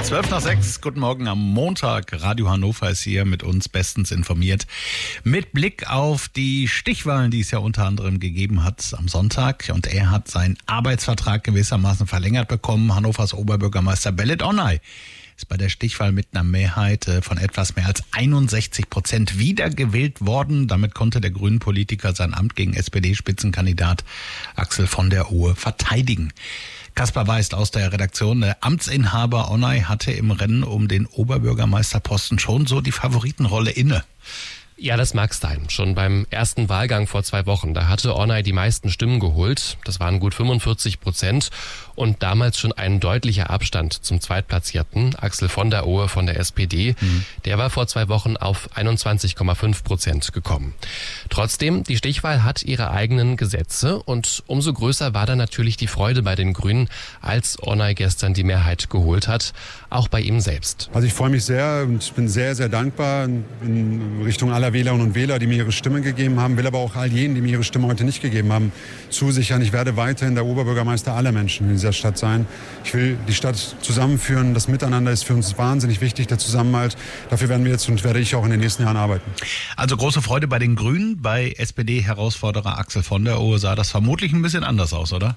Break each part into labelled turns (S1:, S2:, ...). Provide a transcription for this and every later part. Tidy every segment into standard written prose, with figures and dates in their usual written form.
S1: 5:12, guten Morgen am Montag. Radio Hannover ist hier mit uns bestens informiert. Mit Blick auf die Stichwahlen, die es ja unter anderem gegeben hat am Sonntag. Und er hat seinen Arbeitsvertrag gewissermaßen verlängert bekommen. Hannovers Oberbürgermeister Belit Onay ist bei der Stichwahl mit einer Mehrheit von etwas mehr als 61% wiedergewählt worden. Damit konnte der Grünen-Politiker sein Amt gegen SPD-Spitzenkandidat Axel von der Ohe verteidigen. Kaspar Weist aus der Redaktion. Der Amtsinhaber Onay hatte im Rennen um den Oberbürgermeisterposten schon so die Favoritenrolle inne.
S2: Ja, das mag sein. Schon beim ersten Wahlgang vor 2 Wochen, da hatte Onay die meisten Stimmen geholt. Das waren gut 45% und damals schon ein deutlicher Abstand zum Zweitplatzierten, Axel von der Ohe von der SPD. Der war vor 2 Wochen auf 21,5% gekommen. Trotzdem, die Stichwahl hat ihre eigenen Gesetze und umso größer war dann natürlich die Freude bei den Grünen, als Onay gestern die Mehrheit geholt hat, auch bei ihm selbst.
S3: Also ich freue mich sehr und bin sehr, sehr dankbar in Richtung aller Wählerinnen und Wähler, die mir ihre Stimme gegeben haben, will aber auch all jenen, die mir ihre Stimme heute nicht gegeben haben, zusichern. Ich werde weiterhin der Oberbürgermeister aller Menschen in dieser Stadt sein. Ich will die Stadt zusammenführen. Das Miteinander ist für uns wahnsinnig wichtig, der Zusammenhalt. Dafür werden wir jetzt und werde ich auch in den nächsten Jahren arbeiten.
S1: Also große Freude bei den Grünen. Bei SPD-Herausforderer Axel von der Ohe sah das vermutlich ein bisschen anders aus, oder?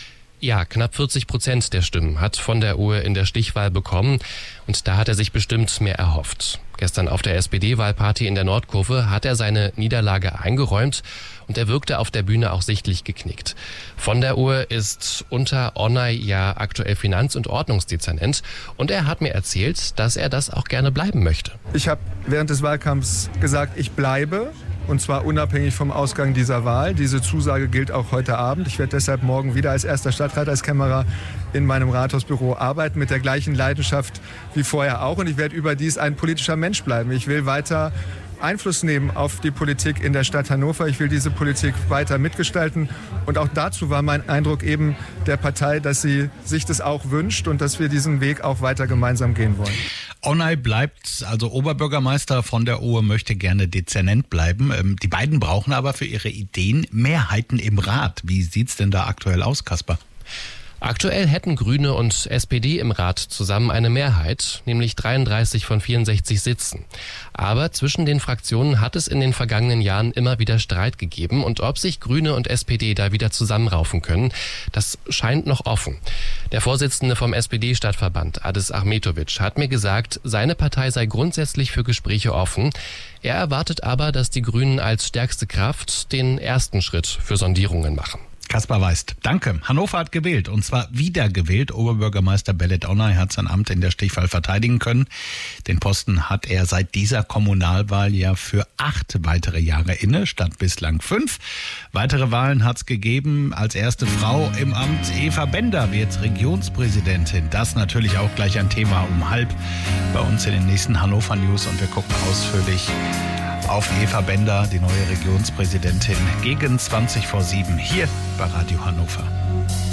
S2: Ja, knapp 40% der Stimmen hat von der Ohe in der Stichwahl bekommen und da hat er sich bestimmt mehr erhofft. Gestern auf der SPD-Wahlparty in der Nordkurve hat er seine Niederlage eingeräumt und er wirkte auf der Bühne auch sichtlich geknickt. Von der Ohe ist unter Onay ja aktuell Finanz- und Ordnungsdezernent und er hat mir erzählt, dass er das auch gerne bleiben möchte.
S4: Ich habe während des Wahlkampfs gesagt, ich bleibe. Und zwar unabhängig vom Ausgang dieser Wahl. Diese Zusage gilt auch heute Abend. Ich werde deshalb morgen wieder als erster Stadtrat, als Kämmerer in meinem Rathausbüro arbeiten, mit der gleichen Leidenschaft wie vorher auch. Und ich werde überdies ein politischer Mensch bleiben. Ich will weiter Einfluss nehmen auf die Politik in der Stadt Hannover. Ich will diese Politik weiter mitgestalten. Und auch dazu war mein Eindruck eben der Partei, dass sie sich das auch wünscht und dass wir diesen Weg auch weiter gemeinsam gehen wollen.
S1: Onay bleibt also Oberbürgermeister, von der Ohe möchte gerne Dezernent bleiben. Die beiden brauchen aber für ihre Ideen Mehrheiten im Rat. Wie sieht's denn da aktuell aus, Kaspar?
S2: Aktuell hätten Grüne und SPD im Rat zusammen eine Mehrheit, nämlich 33 von 64 Sitzen. Aber zwischen den Fraktionen hat es in den vergangenen Jahren immer wieder Streit gegeben und ob sich Grüne und SPD da wieder zusammenraufen können, das scheint noch offen. Der Vorsitzende vom SPD-Stadtverband, Adis Ahmetovic, hat mir gesagt, seine Partei sei grundsätzlich für Gespräche offen. Er erwartet aber, dass die Grünen als stärkste Kraft den ersten Schritt für Sondierungen machen.
S1: Kaspar Weist, danke. Hannover hat gewählt und zwar wieder gewählt. Oberbürgermeister Belit Onay hat sein Amt in der Stichwahl verteidigen können. Den Posten hat er seit dieser Kommunalwahl ja für 8 weitere Jahre inne, statt bislang 5. Weitere Wahlen hat es gegeben. Als erste Frau im Amt Eva Bender wird Regionspräsidentin. Das natürlich auch gleich ein Thema um 12:30 bei uns in den nächsten Hannover News und wir gucken ausführlich auf Eva Bender, die neue Regionspräsidentin, gegen 7:20 hier bei Radio Hannover.